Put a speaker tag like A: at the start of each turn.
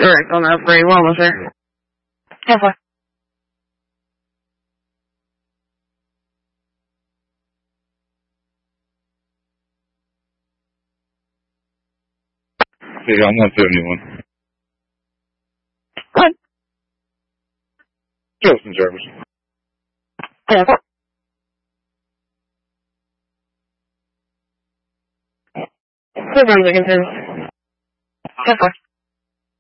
A: Correct on that free. What was there? Yes, sir.
B: Yeah, I'm 171.
A: What?
B: Justin Jarvis.
A: Yes, sir. Good morning, service. Yes, sir.